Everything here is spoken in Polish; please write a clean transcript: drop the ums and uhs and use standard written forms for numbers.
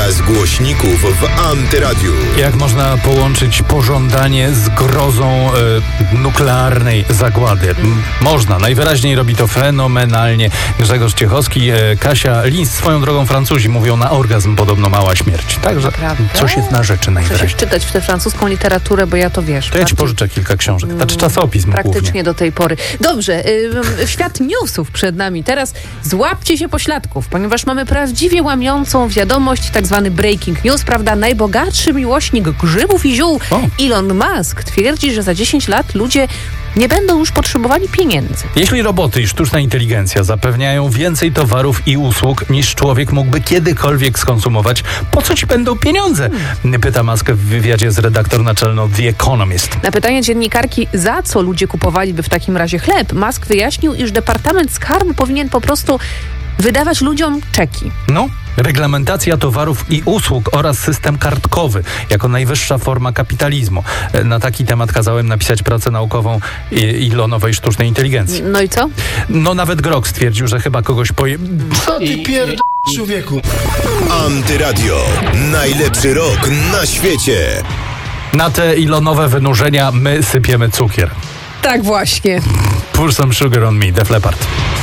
Teraz głośników w Antyradiu. Jak można połączyć pożądanie z grozą nuklearnej zagłady? Można. Najwyraźniej robi to fenomenalnie Grzegorz Ciechowski. Kasia Linz. Swoją drogą Francuzi mówią, na orgazm podobno mała śmierć. Także coś jest na rzeczy najwyraźniej. Muszę czytać w tę francuską literaturę, bo ja to wiesz. To ja ci pożyczę kilka książek. Znaczy czasopism praktycznie głównie. do tej pory. Dobrze, świat newsów przed nami. Teraz złapcie się pośladków, ponieważ mamy prawdziwie łamiącą wiadomość, tak zwany breaking news, prawda? Najbogatszy miłośnik grzybów i ziół, Elon Musk, twierdzi, że za 10 lat ludzie nie będą już potrzebowali pieniędzy. Jeśli roboty i sztuczna inteligencja zapewniają więcej towarów i usług niż człowiek mógłby kiedykolwiek skonsumować, po co ci będą pieniądze? Pyta Musk w wywiadzie z redaktor naczelną The Economist. Na pytanie dziennikarki, za co ludzie kupowaliby w takim razie chleb, Musk wyjaśnił, iż Departament Skarbu powinien po prostu wydawać ludziom czeki. Reglamentacja towarów i usług oraz system kartkowy jako najwyższa forma kapitalizmu. Na taki temat kazałem napisać pracę naukową Elonowej sztucznej inteligencji. No i co? Nawet Grok stwierdził, że chyba kogoś Co ty człowieku? Antyradio. Najlepszy rok na świecie. Na te Elonowe wynurzenia my sypiemy cukier. Tak właśnie. Pour some sugar on me, Def Leppard.